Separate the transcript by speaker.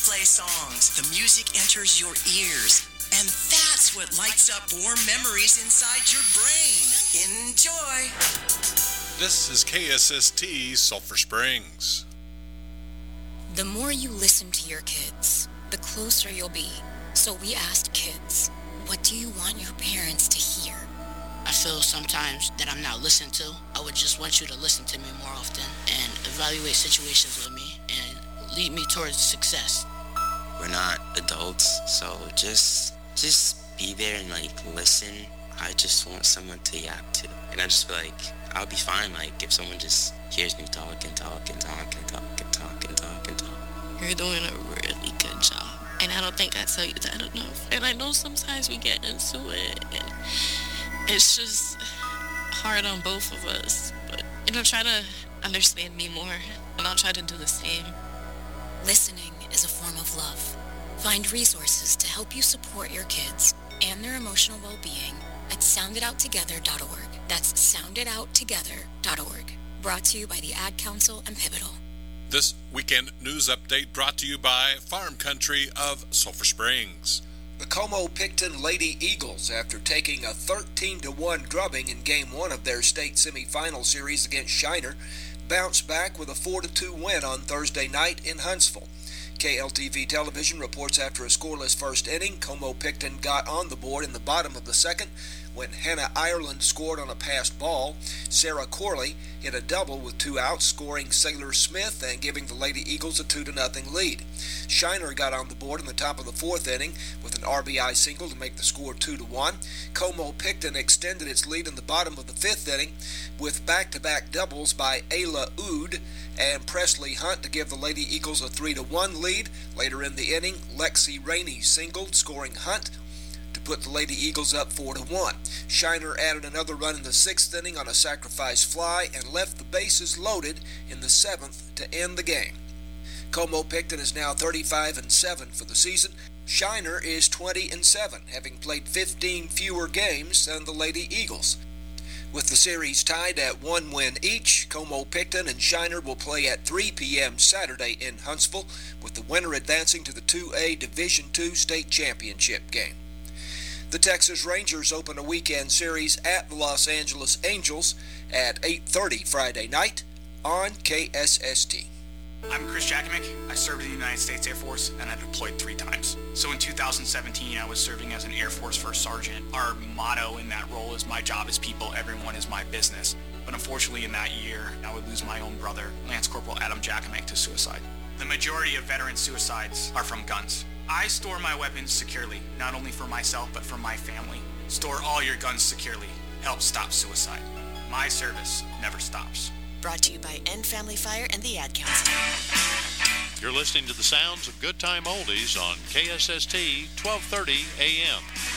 Speaker 1: play songs. The music enters your ears. And that's what lights up warm memories inside your brain. Enjoy.
Speaker 2: This is KSST Sulphur Springs.
Speaker 3: The more you listen to your kids, the closer you'll be. So we asked kids, what do you want your parents to hear?
Speaker 4: I feel sometimes that I'm not listened to. I would just want you to listen to me more often and evaluate situations with me and lead me towards success.
Speaker 5: We're not adults, so just be there and listen. I just want someone to yap to. And I just feel like I'll be fine if someone just hears me talk and talk and talk and talk and talk and talk and talk.
Speaker 6: You're doing a really good job. And I don't think I tell you that enough. And I know sometimes we get into it and it's just hard on both of us. But, try to understand me more and I'll try to do the same.
Speaker 3: Listening is a form of love. Find resources to help you support your kids and their emotional well-being at sounditouttogether.org. That's sounditouttogether.org. Brought to you by the Ad Council and Pivotal.
Speaker 2: This weekend news update brought to you by Farm Country of Sulphur Springs.
Speaker 7: The Como-Picton Lady Eagles, after taking a 13-1 drubbing in Game 1 of their state semifinal series against Shiner, bounced back with a 4-2 win on Thursday night in Huntsville. KLTV Television reports after a scoreless first inning, Como-Picton got on the board in the bottom of the second when Hannah Ireland scored on a passed ball. Sarah Corley hit a double with 2 outs, scoring Sailor Smith and giving the Lady Eagles a 2-0 lead. Shiner got on the board in the top of the fourth inning with an RBI single to make the score 2-1. Como-Picton extended its lead in the bottom of the fifth inning with back-to-back doubles by Ayla Oud and Presley Hunt to give the Lady Eagles a 3-1 lead. Later in the inning, Lexi Rainey singled, scoring Hunt to put the Lady Eagles up 4-1. Shiner added another run in the sixth inning on a sacrifice fly and left the bases loaded in the seventh to end the game. Como-Picton is now 35-7 for the season. Shiner is 20-7, having played 15 fewer games than the Lady Eagles. With the series tied at 1 win each, Como-Picton and Shiner will play at 3 p.m. Saturday in Huntsville, with the winner advancing to the 2A Division II state championship game. The Texas Rangers open a weekend series at the Los Angeles Angels at 8:30 Friday night on KSST.
Speaker 8: I'm Chris Jakimick. I served in the United States Air Force and I deployed 3 times. So in 2017, I was serving as an Air Force First Sergeant. Our motto in that role is, my job is people, everyone is my business. But unfortunately in that year, I would lose my own brother, Lance Corporal Adam Jakimick, to suicide. The majority of veteran suicides are from guns. I store my weapons securely, not only for myself, but for my family. Store all your guns securely. Help stop suicide. My service never stops.
Speaker 1: Brought to you by End Family Fire and the Ad Council.
Speaker 9: You're listening to the sounds of Good Time Oldies on KSST 1230 AM.